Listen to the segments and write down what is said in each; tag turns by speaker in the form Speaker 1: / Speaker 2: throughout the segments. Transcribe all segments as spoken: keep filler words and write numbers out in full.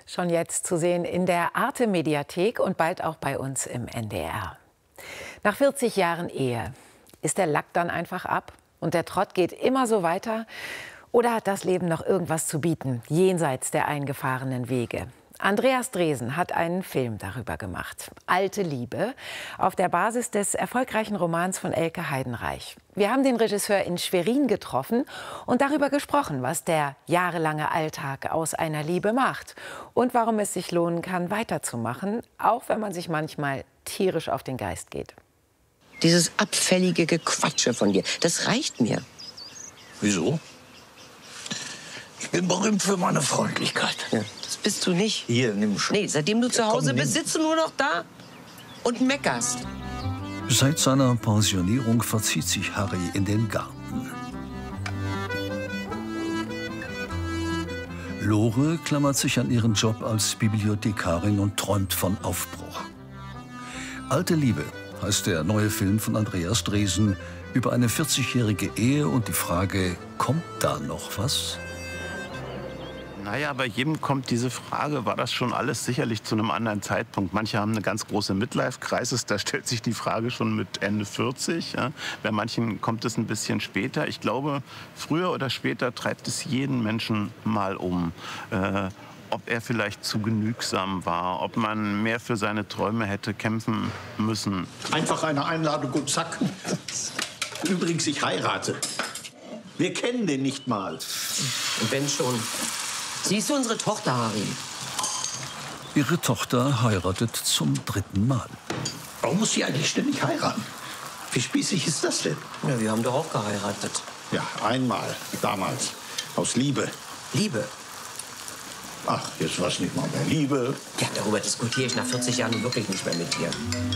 Speaker 1: Schon jetzt zu sehen in der Arte-Mediathek und bald auch bei uns im N D R. Nach vierzig Jahren Ehe, ist der Lack dann einfach ab und der Trott geht immer so weiter? Oder hat das Leben noch irgendwas zu bieten, jenseits der eingefahrenen Wege? Andreas Dresen hat einen Film darüber gemacht. Alte Liebe, auf der Basis des erfolgreichen Romans von Elke Heidenreich. Wir haben den Regisseur in Schwerin getroffen und darüber gesprochen, was der jahrelange Alltag aus einer Liebe macht und warum es sich lohnen kann, weiterzumachen, auch wenn man sich manchmal tierisch auf den Geist geht.
Speaker 2: Dieses abfällige Gequatsche von dir, das reicht mir.
Speaker 3: Wieso? Ich bin berühmt für meine Freundlichkeit.
Speaker 2: Ja, das bist du nicht.
Speaker 3: Hier, nimm schon.
Speaker 2: Nee, seitdem du zu Hause
Speaker 3: Komm,
Speaker 2: bist, sitzt du nur noch da und meckerst.
Speaker 4: Seit seiner Pensionierung verzieht sich Harry in den Garten. Lore klammert sich an ihren Job als Bibliothekarin und träumt von Aufbruch. Alte Liebe heißt der neue Film von Andreas Dresen über eine vierzigjährige Ehe und die Frage, kommt da noch was?
Speaker 5: Naja, bei jedem kommt diese Frage, war das schon alles sicherlich zu einem anderen Zeitpunkt? Manche haben eine ganz große Midlife-Crisis, da stellt sich die Frage schon mit Ende vierzig. Ja. Bei manchen kommt es ein bisschen später. Ich glaube, früher oder später treibt es jeden Menschen mal um. Äh, ob er vielleicht zu genügsam war, ob man mehr für seine Träume hätte kämpfen müssen.
Speaker 3: Einfach eine Einladung und zack. Übrigens, ich heirate. Wir kennen den nicht mal.
Speaker 2: Und wenn schon. Siehst du unsere Tochter, Harry?
Speaker 4: Ihre Tochter heiratet zum dritten Mal.
Speaker 3: Warum muss sie eigentlich ständig heiraten? Wie spießig ist das denn?
Speaker 2: Ja, wir haben doch auch geheiratet.
Speaker 3: Ja, einmal, damals. Aus Liebe.
Speaker 2: Liebe?
Speaker 3: Ach, jetzt war es nicht mal mehr Liebe.
Speaker 2: Ja, darüber diskutiere ich nach vierzig Jahren wirklich nicht mehr mit dir.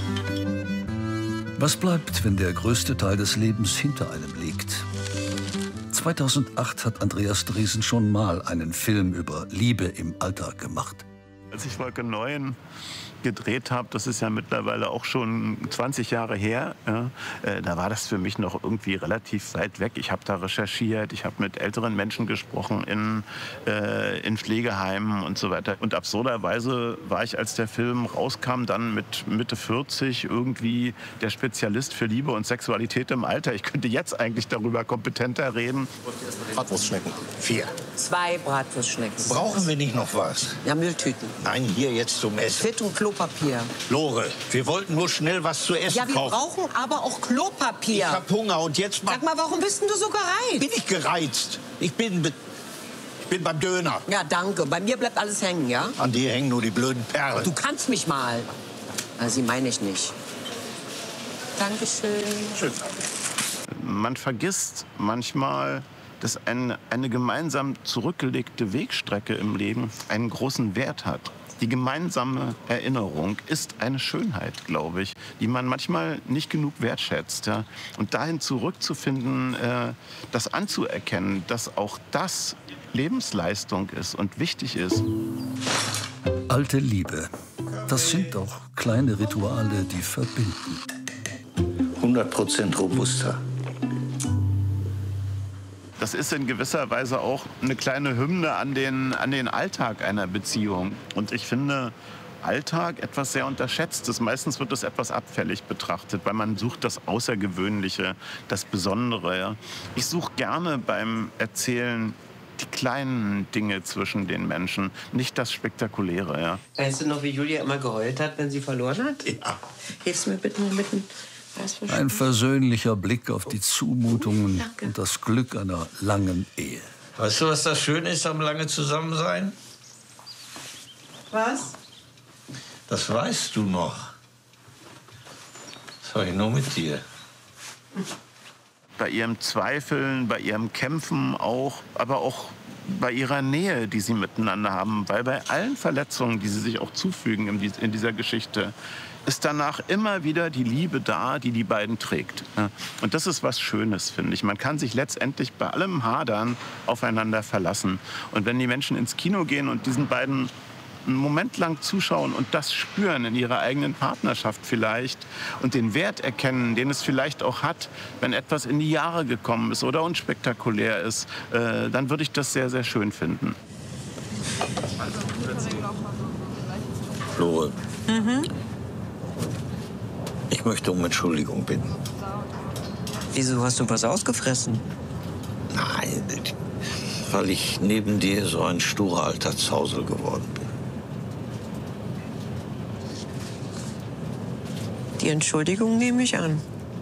Speaker 4: Was bleibt, wenn der größte Teil des Lebens hinter einem liegt? zweitausendacht hat Andreas Dresen schon mal einen Film über Liebe im Alltag gemacht.
Speaker 5: Als ich Wolke neun gedreht habe, das ist ja mittlerweile auch schon zwanzig Jahre her, ja, äh, da war das für mich noch irgendwie relativ weit weg. Ich habe da recherchiert, ich habe mit älteren Menschen gesprochen in, äh, in Pflegeheimen und so weiter. Und absurderweise war ich, als der Film rauskam, dann mit Mitte vierzig irgendwie der Spezialist für Liebe und Sexualität im Alter. Ich könnte jetzt eigentlich darüber kompetenter reden.
Speaker 3: Bratwurstschnecken. Vier.
Speaker 2: Zwei Bratwurstschnecken.
Speaker 3: Brauchen wir nicht noch was?
Speaker 2: Ja, Mülltüten.
Speaker 3: Nein, hier jetzt zum Essen.
Speaker 2: Fett und Klopapier.
Speaker 3: Lore, wir wollten nur schnell was zu essen
Speaker 2: Ja, wir
Speaker 3: kaufen.
Speaker 2: brauchen aber auch Klopapier.
Speaker 3: Ich hab Hunger und jetzt mal...
Speaker 2: Sag mal, warum bist denn du so gereizt?
Speaker 3: Bin ich gereizt? Ich bin, be- ich bin beim Döner.
Speaker 2: Ja, danke. Bei mir bleibt alles hängen, ja?
Speaker 3: An dir hängen nur die blöden Perlen.
Speaker 2: Du kannst mich mal. Na, sie meine ich nicht. Dankeschön.
Speaker 3: Schön.
Speaker 5: Man vergisst manchmal, dass eine, eine gemeinsam zurückgelegte Wegstrecke im Leben einen großen Wert hat. Die gemeinsame Erinnerung ist eine Schönheit, glaube ich, die man manchmal nicht genug wertschätzt. Ja? Und dahin zurückzufinden, äh, das anzuerkennen, dass auch das Lebensleistung ist und wichtig ist.
Speaker 4: Alte Liebe, das sind doch kleine Rituale, die verbinden.
Speaker 3: hundert Prozent robuster.
Speaker 5: Das ist in gewisser Weise auch eine kleine Hymne an den, an den Alltag einer Beziehung. Und ich finde Alltag etwas sehr Unterschätztes. Meistens wird es etwas abfällig betrachtet, weil man sucht das Außergewöhnliche, das Besondere. Ja. Ich suche gerne beim Erzählen die kleinen Dinge zwischen den Menschen, nicht das Spektakuläre. Ja.
Speaker 2: Weißt du noch, wie Julia immer geheult hat, wenn sie verloren hat?
Speaker 3: Ja.
Speaker 2: Hilfst du mir bitte mit dem...
Speaker 4: Ein versöhnlicher Blick auf die Zumutungen
Speaker 2: Danke.
Speaker 4: und das Glück einer langen Ehe.
Speaker 6: Weißt du, was das Schöne ist am lange Zusammensein?
Speaker 2: Was?
Speaker 6: Das weißt du noch. Das habe ich nur mit dir.
Speaker 5: Bei ihrem Zweifeln, bei ihrem Kämpfen auch, aber auch bei ihrer Nähe, die sie miteinander haben. Weil bei allen Verletzungen, die sie sich auch zufügen in, die, in dieser Geschichte, ist danach immer wieder die Liebe da, die die beiden trägt. Und das ist was Schönes, finde ich. Man kann sich letztendlich bei allem Hadern aufeinander verlassen. Und wenn die Menschen ins Kino gehen und diesen beiden einen Moment lang zuschauen und das spüren in ihrer eigenen Partnerschaft vielleicht und den Wert erkennen, den es vielleicht auch hat, wenn etwas in die Jahre gekommen ist oder unspektakulär ist, äh, dann würde ich das sehr, sehr schön finden.
Speaker 6: Lore, mhm. ich möchte um Entschuldigung bitten.
Speaker 2: Wieso, hast du was ausgefressen?
Speaker 6: Nein, weil ich neben dir so ein sturer alter Zausel geworden bin.
Speaker 2: Die Entschuldigung nehme ich an.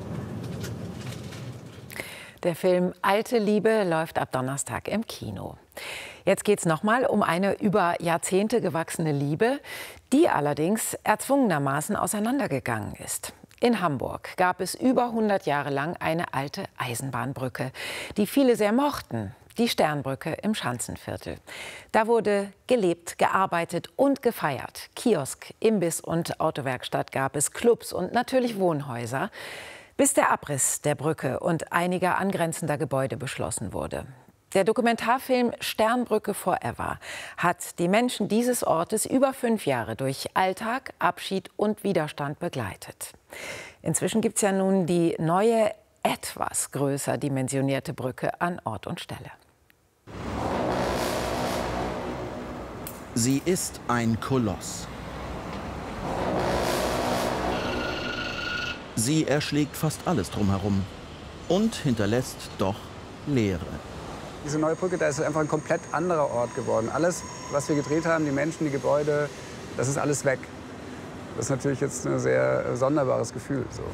Speaker 1: Der Film Alte Liebe läuft ab Donnerstag im Kino. Jetzt geht es nochmal um eine über Jahrzehnte gewachsene Liebe, die allerdings erzwungenermaßen auseinandergegangen ist. In Hamburg gab es über hundert Jahre lang eine alte Eisenbahnbrücke, die viele sehr mochten. Die Sternbrücke im Schanzenviertel. Da wurde gelebt, gearbeitet und gefeiert. Kiosk, Imbiss und Autowerkstatt gab es, Clubs und natürlich Wohnhäuser, bis der Abriss der Brücke und einiger angrenzender Gebäude beschlossen wurde. Der Dokumentarfilm Sternbrücke Forever hat die Menschen dieses Ortes über fünf Jahre durch Alltag, Abschied und Widerstand begleitet. Inzwischen gibt es ja nun die neue, etwas größer dimensionierte Brücke an Ort und Stelle.
Speaker 7: Sie ist ein Koloss. Sie erschlägt fast alles drumherum und hinterlässt doch Leere.
Speaker 8: Diese neue Brücke, da ist einfach ein komplett anderer Ort geworden. Alles, was wir gedreht haben, die Menschen, die Gebäude, das ist alles weg. Das ist natürlich jetzt ein sehr sonderbares Gefühl. So.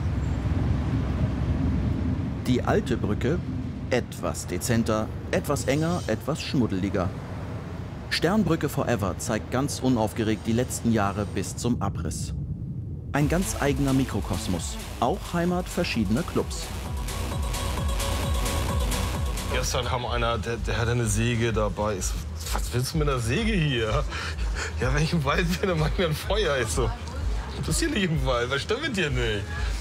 Speaker 7: Die alte Brücke, etwas dezenter, etwas enger, etwas schmuddeliger. Sternbrücke Forever zeigt ganz unaufgeregt die letzten Jahre bis zum Abriss. Ein ganz eigener Mikrokosmos, auch Heimat verschiedener Clubs.
Speaker 9: Gestern kam einer, der, der hatte eine Säge dabei. Ich so, was willst du mit einer Säge hier? Ja, wenn ich im Wald bin, dann mach ich mir ein Feuer. Ich so, du bist hier nicht im Wald, was stimmt mit dir nicht?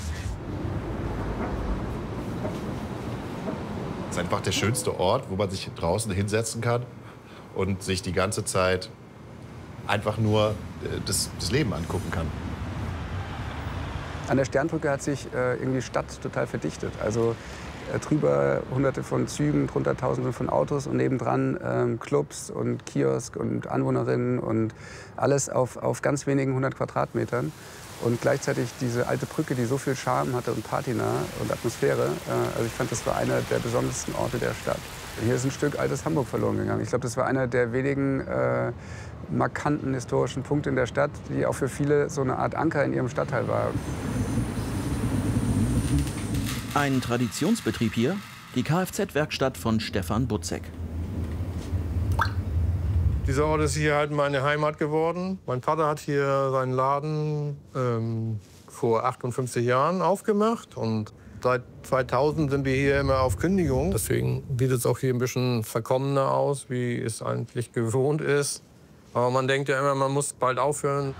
Speaker 10: Es ist einfach der schönste Ort, wo man sich draußen hinsetzen kann und sich die ganze Zeit einfach nur das, das Leben angucken kann.
Speaker 8: An der Sternbrücke hat sich äh, irgendwie Stadt total verdichtet. Also äh, drüber hunderte von Zügen, drunter tausende von Autos und nebendran ähm, Clubs und Kiosk und Anwohnerinnen und alles auf, auf ganz wenigen hundert Quadratmetern. Und gleichzeitig diese alte Brücke, die so viel Charme hatte und Patina und Atmosphäre. Äh, also ich fand, das war einer der besondersten Orte der Stadt. Hier ist ein Stück altes Hamburg verloren gegangen. Ich glaube, das war einer der wenigen äh, markanten historischen Punkte in der Stadt, die auch für viele so eine Art Anker in ihrem Stadtteil war.
Speaker 7: Ein Traditionsbetrieb hier, die Kfz-Werkstatt von Stefan Butzek.
Speaker 9: Dieser Ort ist hier halt meine Heimat geworden. Mein Vater hat hier seinen Laden ähm, vor achtundfünfzig Jahren aufgemacht. Und seit zweitausend sind wir hier immer auf Kündigung. Deswegen sieht es auch hier ein bisschen verkommener aus, wie es eigentlich gewohnt ist. Aber man denkt ja immer, man muss bald aufhören.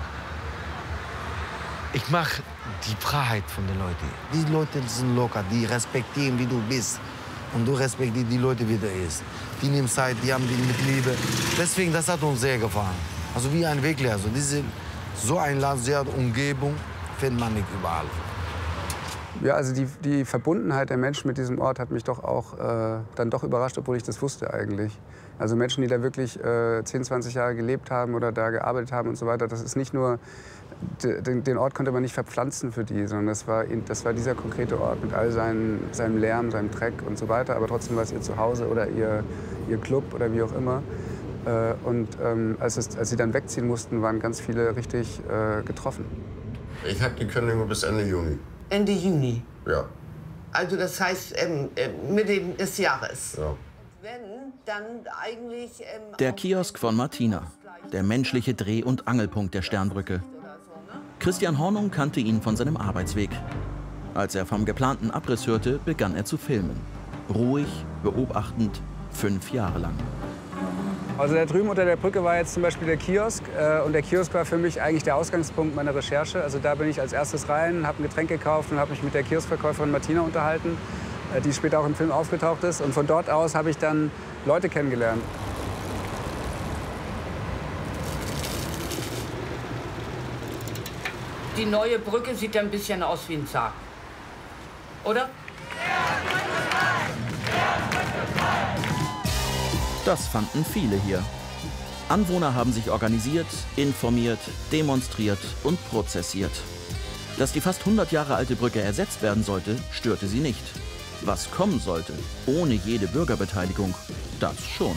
Speaker 11: Ich mache die Freiheit von den Leuten. Die Leute sind locker, die respektieren, wie du bist. Und du respektierst die Leute, wie du ist. Die nehmen Zeit, die haben die mit Liebe. Deswegen, das hat uns sehr gefallen. Also wie ein Weglehrer. Also diese, so eine sehr Umgebung findet man nicht überall.
Speaker 8: Ja, also die, die Verbundenheit der Menschen mit diesem Ort hat mich doch auch äh, dann doch überrascht, obwohl ich das wusste eigentlich. Also Menschen, die da wirklich äh, zehn, zwanzig Jahre gelebt haben oder da gearbeitet haben und so weiter, das ist nicht nur, den, den Ort konnte man nicht verpflanzen für die, sondern das war, das war dieser konkrete Ort mit all seinen, seinem Lärm, seinem Dreck und so weiter. Aber trotzdem war es ihr Zuhause oder ihr, ihr Club oder wie auch immer. Äh, und ähm, als, es, als sie dann wegziehen mussten, waren ganz viele richtig äh, getroffen.
Speaker 10: Ich habe die Kündigung bis Ende Juni.
Speaker 12: Ende Juni?
Speaker 10: Ja.
Speaker 12: Also das heißt ähm, Mitte des Jahres?
Speaker 10: Ja.
Speaker 12: Wenn, dann eigentlich, ähm,
Speaker 7: der Kiosk von Martina, der menschliche Dreh- und Angelpunkt der Sternbrücke. Christian Hornung kannte ihn von seinem Arbeitsweg. Als er vom geplanten Abriss hörte, begann er zu filmen. Ruhig, beobachtend, fünf Jahre lang.
Speaker 8: Also da drüben unter der Brücke war jetzt zum Beispiel der Kiosk. Äh, und der Kiosk war für mich eigentlich der Ausgangspunkt meiner Recherche. Also da bin ich als erstes rein, habe ein Getränk gekauft und habe mich mit der Kioskverkäuferin Martina unterhalten, äh, die später auch im Film aufgetaucht ist. Und von dort aus habe ich dann Leute kennengelernt.
Speaker 12: Die neue Brücke sieht ja ein bisschen aus wie ein Sarg. Oder?
Speaker 7: Das fanden viele hier. Anwohner haben sich organisiert, informiert, demonstriert und prozessiert. Dass die fast hundert Jahre alte Brücke ersetzt werden sollte, störte sie nicht. Was kommen sollte, ohne jede Bürgerbeteiligung, das schon.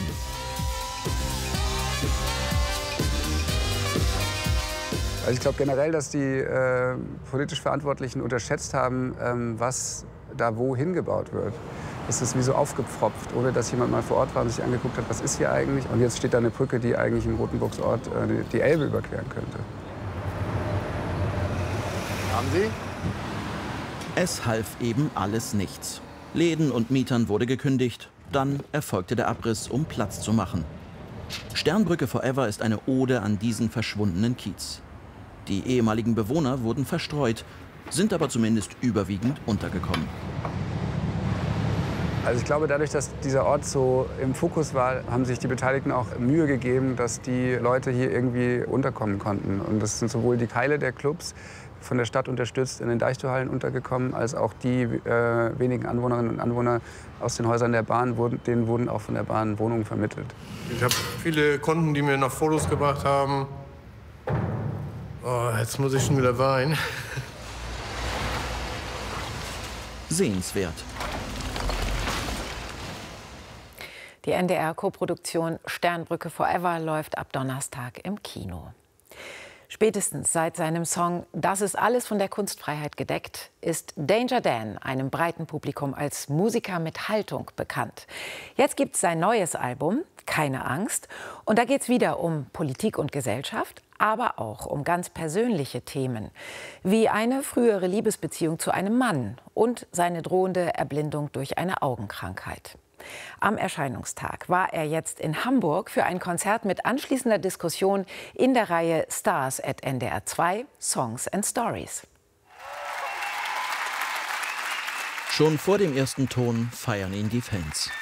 Speaker 8: Also ich glaube generell, dass die äh, politisch Verantwortlichen unterschätzt haben, ähm, was da wo hingebaut wird. Es ist wie so aufgepfropft, ohne dass jemand mal vor Ort war und sich angeguckt hat, was ist hier eigentlich. Und jetzt steht da eine Brücke, die eigentlich in Rothenburgs Ort äh, die, die Elbe überqueren könnte.
Speaker 9: Haben Sie?
Speaker 7: Es half eben alles nichts. Läden und Mietern wurde gekündigt. Dann erfolgte der Abriss, um Platz zu machen. Sternbrücke Forever ist eine Ode an diesen verschwundenen Kiez. Die ehemaligen Bewohner wurden verstreut, sind aber zumindest überwiegend untergekommen.
Speaker 8: Also ich glaube, dadurch, dass dieser Ort so im Fokus war, haben sich die Beteiligten auch Mühe gegeben, dass die Leute hier irgendwie unterkommen konnten. Und das sind sowohl die Keile der Clubs, von der Stadt unterstützt, in den Deichtorhallen untergekommen, als auch die äh, wenigen Anwohnerinnen und Anwohner aus den Häusern der Bahn, wurden, denen wurden auch von der Bahn Wohnungen vermittelt.
Speaker 9: Ich habe viele Kunden, die mir noch Fotos gebracht haben. Oh, jetzt muss ich schon wieder weinen.
Speaker 7: Sehenswert.
Speaker 1: Die N D R-Koproduktion Sternbrücke Forever läuft ab Donnerstag im Kino. Spätestens seit seinem Song Das ist alles von der Kunstfreiheit gedeckt, ist Danger Dan einem breiten Publikum als Musiker mit Haltung bekannt. Jetzt gibt es sein neues Album, Keine Angst. Und da geht es wieder um Politik und Gesellschaft, aber auch um ganz persönliche Themen, wie eine frühere Liebesbeziehung zu einem Mann und seine drohende Erblindung durch eine Augenkrankheit. Am Erscheinungstag war er jetzt in Hamburg für ein Konzert mit anschließender Diskussion in der Reihe Stars at N D R zwei, Songs and Stories.
Speaker 7: Schon vor dem ersten Ton feiern ihn die Fans.